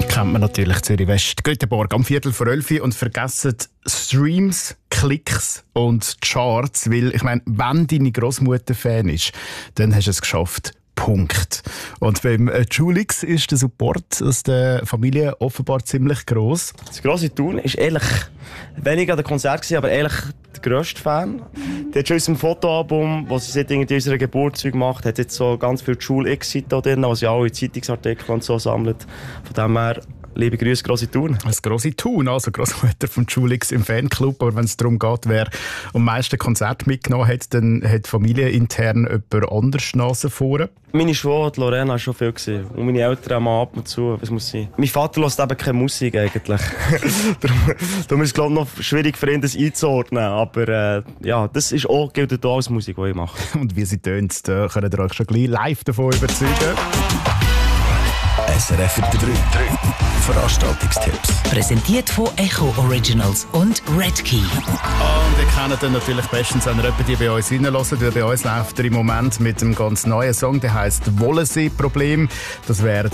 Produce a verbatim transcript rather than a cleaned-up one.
kennt man natürlich, Zürich West, Göteborg am Viertel vor elf und vergessen Streams, Klicks und Charts, weil ich meine, wenn deine Großmutter Fan ist, dann hast du es geschafft. Punkt. Und beim Julix ist der Support aus der Familie offenbar ziemlich gross. Das grosse Tun ist ehrlich weniger an der Konzert, aber ehrlich der grösste Fan. Die hat schon unserem Fotoalbum, das sie seit unserer Geburtstag macht, hat jetzt so ganz viele Schul-X-Seiten drin, was sie alle Zeitungsartikel und so sammelt. Von dem her, liebe Grüße, grosse Tun. Das grosse Tun, also Großmutter von Julix im Fanclub. Aber wenn es darum geht, wer am meisten Konzerte mitgenommen hat, dann hat die Familie intern jemand anders Nase vor. Meine Schwester, Lorena, war schon viel gewesen. Und meine Eltern haben ab und zu. Was muss sein? Mein Vater hört eben keine Musik eigentlich. Darum ist es, glaube ich, noch schwierig für ihn, das einzuordnen. Aber äh, ja, das ist auch, gilt auch als Musik, die ich mache. Und wie sie tönt, da könnt ihr euch schon gleich live davon überzeugen. S R F drei Veranstaltungstipps. Präsentiert von Echo Originals und Red Key. Und ihr kennt dann natürlich bestens, wenn ihr jemanden die bei uns reinhört, weil bei uns läuft er im Moment mit einem ganz neuen Song, der heisst «Wollensee-Problem». Das wäre